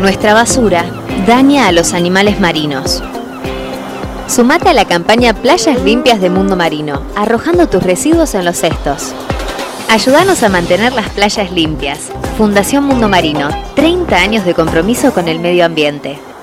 Nuestra basura daña a los animales marinos. Sumate a la campaña Playas Limpias de Mundo Marino, arrojando tus residuos en los cestos. Ayúdanos a mantener las playas limpias. Fundación Mundo Marino, 30 años de compromiso con el medio ambiente.